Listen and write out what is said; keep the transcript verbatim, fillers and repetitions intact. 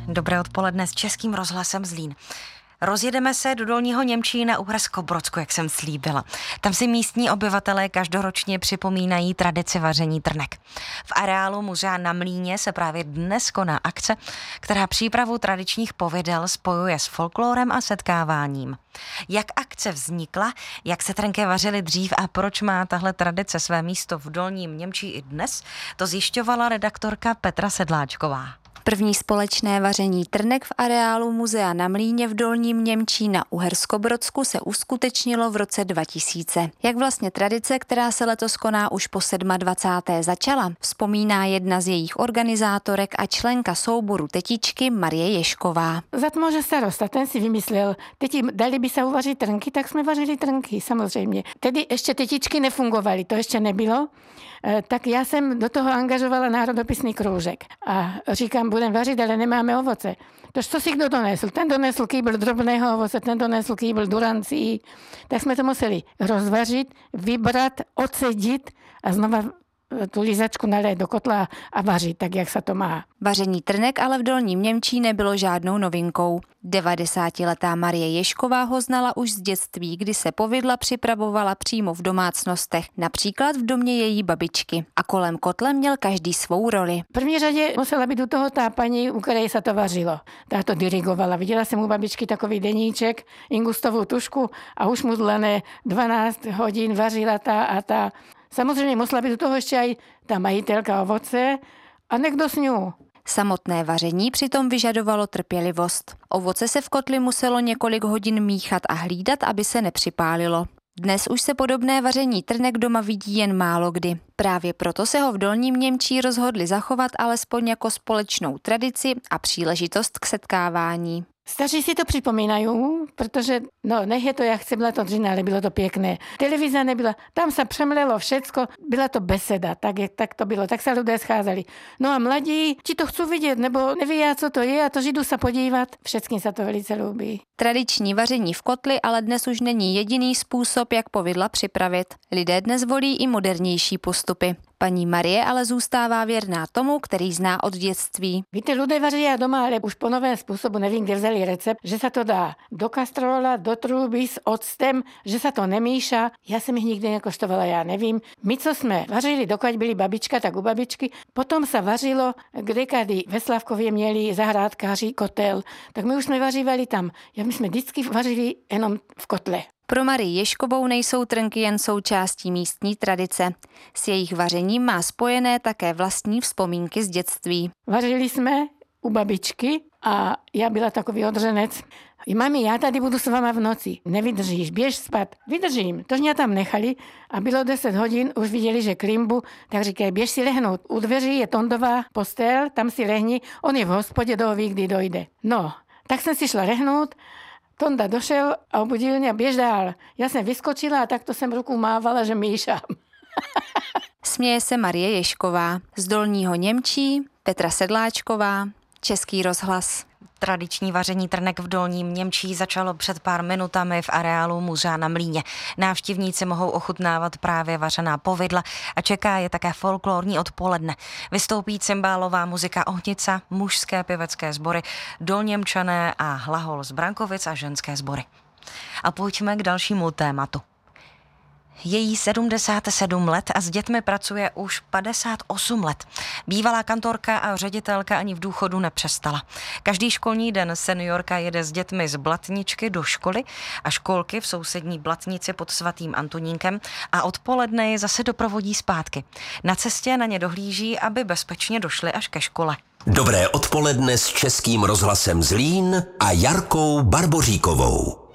Dobré odpoledne s Českým rozhlasem Zlín. Rozjedeme se do Dolního Němčí na Uhersko-Brodsku, jak jsem slíbila. Tam si místní obyvatelé každoročně připomínají tradici vaření trnek. V areálu Muzea na Mlýně se právě dnes koná akce, která přípravu tradičních povidel spojuje s folklórem a setkáváním. Jak akce vznikla, jak se trnky vařily dřív a proč má tahle tradice své místo v Dolním Němčí i dnes, to zjišťovala redaktorka Petra Sedláčková. První společné vaření trnek v areálu Muzea na Mlýně v Dolním Němčí na Uhersko-Brodsku se uskutečnilo v roce dva tisíce. Jak vlastně tradice, která se letos koná už po dvacáté sedmé začala, vzpomíná jedna z jejich organizátorek a členka souboru Tetičky Marie Ješková. Zatmože starosta, ten si vymyslel, teti, dali by se uvařit trnky, tak jsme vařili trnky, samozřejmě. Tedy ještě tetičky nefungovaly, to ještě nebylo. Tak já jsem do toho angažovala národopisný kroužek a říkám, budem vařit, ale nemáme ovoce. Tož co si kdo donesl? Ten donesl kýbl drobného ovoce, ten donesl kýbl durancí. Tak jsme to museli rozvařit, vybrat, ocedit a znova tu lízačku nalét do kotla a vařit, tak jak se to má. Vaření trnek ale v Dolním Němčí nebylo žádnou novinkou. devadesátiletá Marie Ješková ho znala už z dětství, kdy se povidla připravovala přímo v domácnostech, například v domě její babičky. A kolem kotle měl každý svou roli. V první řadě musela být u toho ta paní, u které se to vařilo. Ta to dirigovala. Viděla jsem u babičky takový deníček, ingustovou tušku a už mu dle dvanáct hodin vařila ta a ta. Samozřejmě musela být u toho ještě aj ta majitelka ovoce a někdo s ňou. Samotné vaření přitom vyžadovalo trpělivost. Ovoce se v kotli muselo několik hodin míchat a hlídat, aby se nepřipálilo. Dnes už se podobné vaření trnek doma vidí jen málo kdy. Právě proto se ho v Dolním Němčí rozhodli zachovat alespoň jako společnou tradici a příležitost k setkávání. Staří si to připomínají, protože, no, nech je to, jak chce, byla to dřina, ale bylo to pěkné. Televize nebyla, tam se přemlelo všecko, byla to beseda, tak, jak, tak to bylo, tak se lidé scházeli. No a mladí, ti to chcou vidět, nebo neví, co to je, a to jdu se podívat, všetkým se to velice líbí. Tradiční vaření v kotli ale dnes už není jediný způsob, jak povidla připravit. Lidé dnes volí i modernější postupy. Paní Marie ale zůstává věrná tomu, který zná od dětství. Víte, lidé vaří já doma, ale už po novém způsobu, nevím, kde vzali recept, že se to dá do kastrola, do truby s octem, že se to nemíša. Já jsem jich nikdy nekoštovala, já nevím. My, co jsme vařili, dokud byli babička, tak u babičky, potom se vařilo, kdekady ve Slavkově měli zahrádkáři kotel, tak my už jsme vařívali tam. Já my jsme vždycky vařili jenom v kotle. Pro Marii Ješkovou nejsou trnky jen součástí místní tradice. S jejich vařením má spojené také vlastní vzpomínky z dětství. Vařili jsme u babičky a já byla takový odřenec. Mami, já tady budu s váma v noci. Nevydržíš, běž spát. Vydržím. Tož mě tam nechali a bylo deset hodin, už viděli, že klimbu, tak říkají, běž si lehnout. U dveří je Tondová postel, tam si lehni, on je v hospodě, doví, kdy dojde. No, tak jsem si šla lehnout. Tonda došel a obudil mě, běž dál. Já jsem vyskočila a takto jsem ruku mávala, že míšám. Směje se Marie Ješková. Z Dolního Němčí Petra Sedláčková, Český rozhlas. Tradiční vaření trnek v Dolním Němčí začalo před pár minutami v areálu Muzea na Mlýně. Návštěvníci mohou ochutnávat právě vařená povidla a čeká je také folklorní odpoledne. Vystoupí cymbálová muzika Ohnica, mužské pěvecké sbory, Dolněmčané a Hlahol z Brankovic a ženské sbory. A pojďme k dalšímu tématu. Je jí sedmdesát sedm let a s dětmi pracuje už padesát osm let. Bývalá kantorka a ředitelka ani v důchodu nepřestala. Každý školní den seniorka jede s dětmi z Blatničky do školy a školky v sousední Blatnici pod svatým Antonínkem a odpoledne je zase doprovodí zpátky. Na cestě na ně dohlíží, aby bezpečně došli až ke škole. Dobré odpoledne s Českým rozhlasem Zlín a Jarkou Barboříkovou.